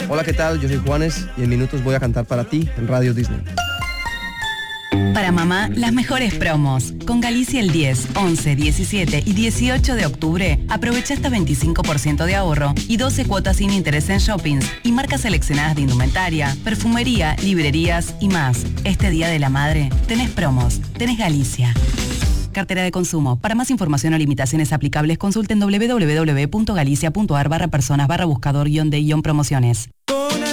Hola, ¿qué tal? Yo soy Juanes y en minutos voy a cantar para ti en Radio Disney. Para mamá, las mejores promos. Con Galicia el 10, 11, 17 y 18 de octubre, aprovecha hasta 25% de ahorro y 12 cuotas sin interés en shoppings y marcas seleccionadas de indumentaria, perfumería, librerías y más. Este Día de la Madre, tenés promos, tenés Galicia. Cartera de consumo. Para más información o limitaciones aplicables, consulten www.galicia.ar/personas/buscador-de-promociones.